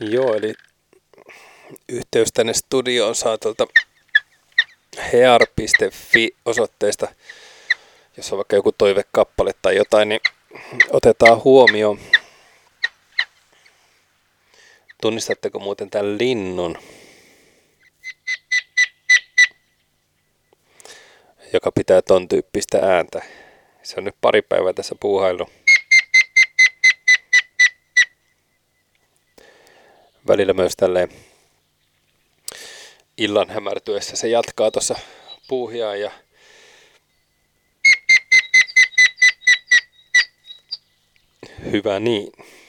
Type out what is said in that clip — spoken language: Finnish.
Joo, eli yhteys tänne studioon saa tuolta hear.fi-osoitteesta. Jos on vaikka joku toivekappale tai jotain, niin otetaan huomioon. Tunnistatteko muuten tämän linnun, joka pitää ton tyyppistä ääntä? Se on nyt pari päivää tässä puuhaillut. Välillä myös tälleen illan hämärtyessä se jatkaa tuossa puuhiaan ja hyvä niin.